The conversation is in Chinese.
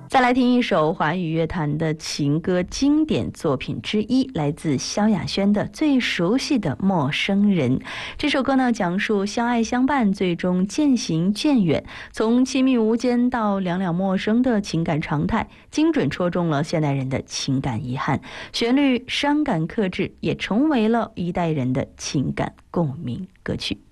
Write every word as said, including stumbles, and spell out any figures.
再来听一首华语乐坛的情歌经典作品之一，来自萧亚轩的《最熟悉的陌生人》。这首歌呢，讲述相爱相伴，最终渐行渐远，从亲密无间到两两陌生的情感常态，精准戳中了现代人的情感遗憾。旋律伤感克制，也成为了一代人的情感共鸣歌曲。